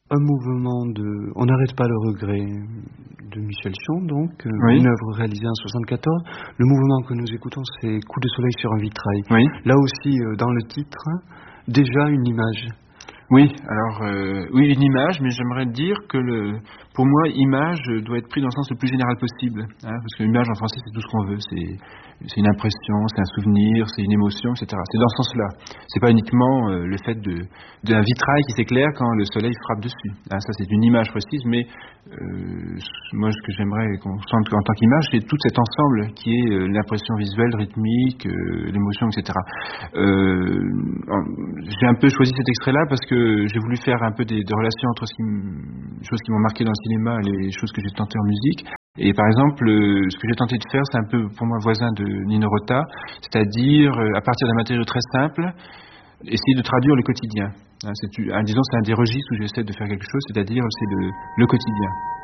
Un mouvement de On n'arrête pas le regret de Michel Chion, donc, Oui. une œuvre réalisée en 74. Le mouvement que nous écoutons, c'est Coup de soleil sur un vitrail. Oui. Là aussi, dans le titre, déjà une image. Oui, alors oui, une image, mais j'aimerais dire que pour moi, image doit être pris dans le sens le plus général possible, hein, parce qu'une image en français, c'est tout ce qu'on veut, c'est une impression, c'est un souvenir, c'est une émotion, etc. C'est dans ce sens-là. C'est pas uniquement le fait d'un vitrail qui s'éclaire quand le soleil frappe dessus. Hein, ça, c'est une image précise, mais moi, ce que j'aimerais qu'on sente en tant qu'image, c'est tout cet ensemble qui est l'impression visuelle, rythmique, l'émotion, etc. J'ai un peu choisi cet extrait-là parce que j'ai voulu faire un peu des relations entre choses qui m'ont marqué dans le cinéma et les choses que j'ai tentées en musique. Et par exemple, ce que j'ai tenté de faire, c'est un peu pour moi voisin de Nino Rota, c'est-à-dire à partir d'un matériau très simple, essayer de traduire le quotidien. Hein, disons, c'est un des registres où j'essaie de faire quelque chose, c'est-à-dire c'est le quotidien.